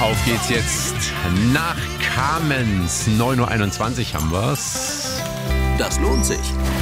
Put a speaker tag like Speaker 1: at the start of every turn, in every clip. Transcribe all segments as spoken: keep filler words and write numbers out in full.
Speaker 1: Auf geht's jetzt nach Kamenz. neun Uhr einundzwanzig haben wir's.
Speaker 2: Das lohnt sich.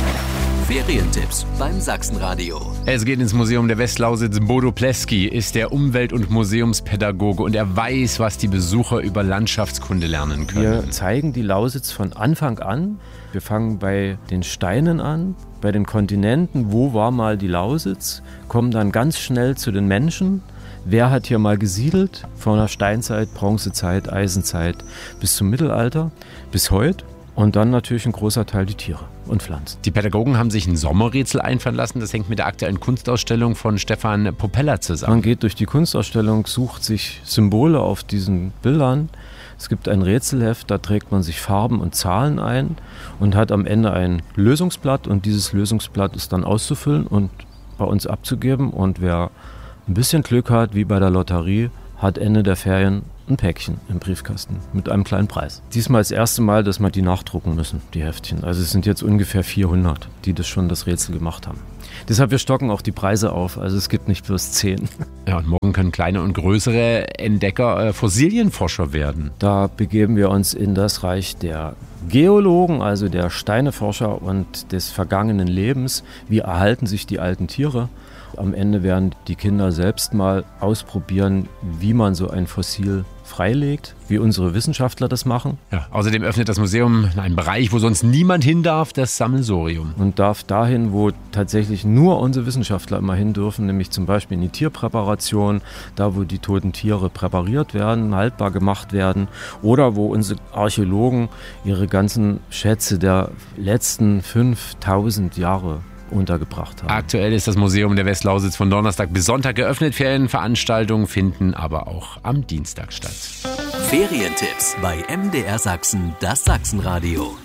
Speaker 2: Ferientipps beim Sachsenradio.
Speaker 1: Es geht ins Museum der Westlausitz. Bodo Pleski ist der Umwelt- und Museumspädagoge und er weiß, was die Besucher über Landschaftskunde lernen können.
Speaker 3: Wir zeigen die Lausitz von Anfang an. Wir fangen bei den Steinen an, bei den Kontinenten. Wo war mal die Lausitz? Kommen dann ganz schnell zu den Menschen. Wer hat hier mal gesiedelt? Von der Steinzeit, Bronzezeit, Eisenzeit bis zum Mittelalter, bis heute. Und dann natürlich ein großer Teil die Tiere und Pflanzen.
Speaker 1: Die Pädagogen haben sich ein Sommerrätsel einfallen lassen. Das hängt mit der aktuellen Kunstausstellung von Stefan Popella zusammen.
Speaker 3: Man geht durch die Kunstausstellung, sucht sich Symbole auf diesen Bildern. Es gibt ein Rätselheft, da trägt man sich Farben und Zahlen ein und hat am Ende ein Lösungsblatt. Und dieses Lösungsblatt ist dann auszufüllen und bei uns abzugeben. Und wer ein bisschen Glück hat, wie bei der Lotterie, hat Ende der Ferien ein Päckchen im Briefkasten mit einem kleinen Preis. Diesmal das erste Mal, dass wir die nachdrucken müssen, die Heftchen. Also es sind jetzt ungefähr vierhundert, die das schon das Rätsel gemacht haben. Deshalb, wir stocken auch die Preise auf. Also es gibt nicht bloß zehn.
Speaker 1: Ja, und morgen können kleine und größere Entdecker äh, Fossilienforscher werden.
Speaker 3: Da begeben wir uns in das Reich der Geologen, also der Steineforscher und des vergangenen Lebens. Wie erhalten sich die alten Tiere? Am Ende werden die Kinder selbst mal ausprobieren, wie man so ein Fossil freilegt, wie unsere Wissenschaftler das machen.
Speaker 1: Ja, außerdem öffnet das Museum einen Bereich, wo sonst niemand hin darf, das Sammelsorium.
Speaker 3: Und darf dahin, wo tatsächlich nur unsere Wissenschaftler immer hin dürfen, nämlich zum Beispiel in die Tierpräparation, da wo die toten Tiere präpariert werden, haltbar gemacht werden, oder wo unsere Archäologen ihre ganzen Schätze der letzten fünftausend Jahre untergebracht haben.
Speaker 1: Aktuell ist das Museum der Westlausitz von Donnerstag bis Sonntag geöffnet. Ferienveranstaltungen finden aber auch am Dienstag statt.
Speaker 2: Ferientipps bei M D R Sachsen, das Sachsenradio.